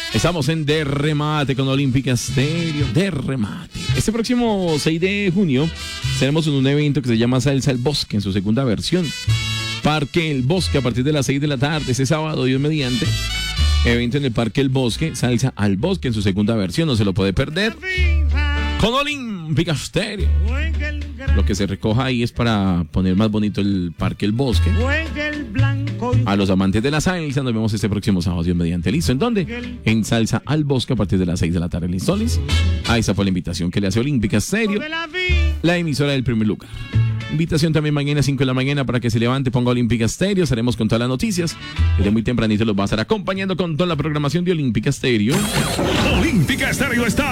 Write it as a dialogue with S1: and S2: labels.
S1: Estamos en De Remate con Olímpica Estéreo. De Remate. Este próximo 6 de junio tenemos un evento que se llama Salsa al Bosque en su segunda versión. Parque El Bosque a partir de las 6 de la tarde, ese sábado, Dios mediante. Evento en el Parque El Bosque, Salsa al Bosque en su segunda versión, no se lo puede perder. Con Olímpica Estéreo. Lo que se recoja ahí es para poner más bonito el Parque El Bosque. A los amantes de la salsa, nos vemos este próximo sábado, Dios mediante. ¿Listo? ¿En dónde? En Salsa al Bosque a partir de las 6 de la tarde. ¿Listo? Ahí está, fue la invitación que le hace Olímpica Estéreo, la emisora del primer lugar. Invitación también mañana a 5 de la mañana para que se levante, ponga Olímpica Estéreo. Estaremos con todas las noticias. Desde muy tempranito los va a estar acompañando con toda la programación de Olímpica Estéreo.
S2: Olímpica Estéreo está